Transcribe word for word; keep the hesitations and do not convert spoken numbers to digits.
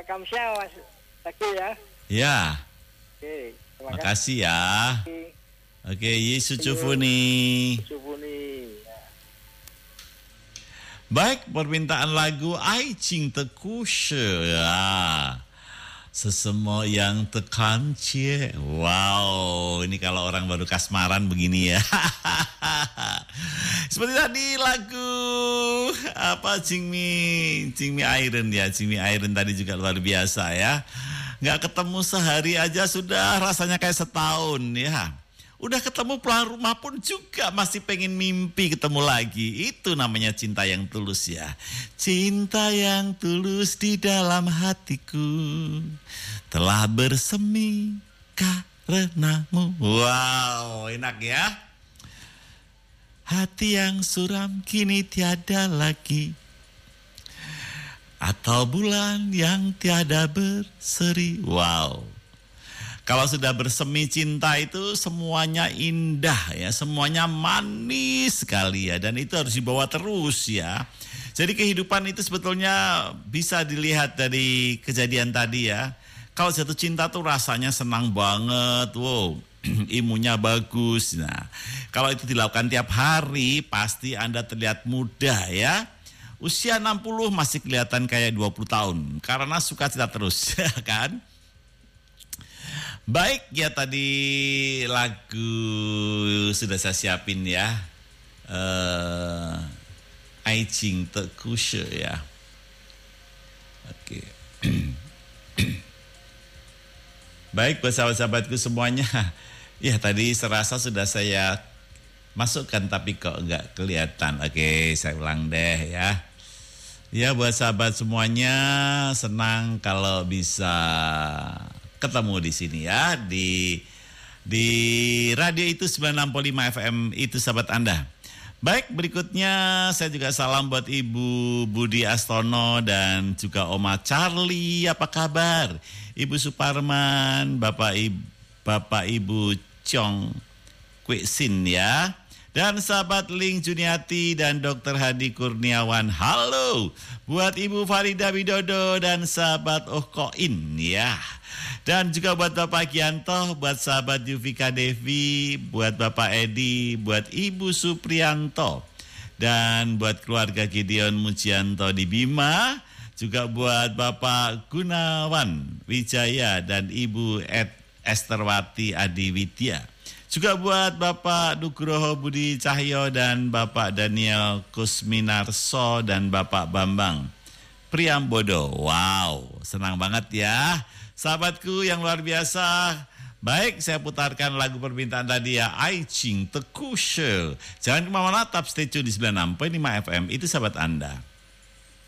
Kamsia Mas Zaki ya. Ya. Oke, terima Makasih ya. Oke, Yesus Cufuni. Cufuni. Ya. Baik, permintaan lagu Ai Ching Teku She. Ya. Sesemo yang tekan cie. Wow, ini kalau orang baru kasmaran begini ya. Seperti tadi lagu apa Jingmi Jingmi Iron ya. Jingmi Iron tadi juga luar biasa ya. Nggak ketemu sehari aja sudah rasanya kayak setahun ya. Udah ketemu pulang rumah pun juga masih pengen mimpi ketemu lagi. Itu namanya cinta yang tulus ya. Cinta yang tulus di dalam hatiku telah bersemi karenamu. Wow, enak ya. Hati yang suram kini tiada lagi. Atau bulan yang tiada berseri. Wow. Kalau sudah bersemi cinta itu semuanya indah ya, semuanya manis sekali ya, dan itu harus dibawa terus ya. Jadi kehidupan itu sebetulnya bisa dilihat dari kejadian tadi ya. Kalau jatuh cinta tuh rasanya senang banget, wow, imunnya bagus. Nah, kalau itu dilakukan tiap hari pasti Anda terlihat muda ya. Usia enam puluh masih kelihatan kayak dua puluh tahun karena suka cinta terus kan. Baik ya, tadi lagu sudah saya siapin ya. Uh, Ai Ching Teku She ya. Oke. Baik buat sahabat-sahabatku semuanya. Ya tadi serasa sudah saya masukkan tapi kok enggak kelihatan. Oke, saya ulang deh ya. Ya buat sahabat semuanya, senang kalau bisa ketemu di sini ya, di di radio itu sembilan puluh enam koma lima F M itu sahabat Anda. Baik, berikutnya saya juga salam buat Ibu Budi Astono dan juga Oma Charlie, apa kabar? Ibu Suparman, Bapak Ibu, Bapak Ibu Chong Kweksin ya. Dan sahabat Ling Juniati dan Dokter Hadi Kurniawan, halo. Buat Ibu Farida Widodo dan sahabat Oh Koin ya. Dan juga buat Bapak Gianto, buat sahabat Yuvika Devi, buat Bapak Edi, buat Ibu Suprianto. Dan buat keluarga Gideon Mujianto di Bima, juga buat Bapak Gunawan Wijaya dan Ibu Ed Esterwati Adiwidya. Juga buat Bapak Nugroho Budi Cahyo dan Bapak Daniel Kusminarso dan Bapak Bambang Priambodo. Wow, senang banget ya. Sahabatku yang luar biasa. Baik, saya putarkan lagu permintaan tadi ya, Ai Ching Teku She. Jangan kemana-mana, tetap stay tune di sembilan puluh enam koma lima F M, itu sahabat Anda.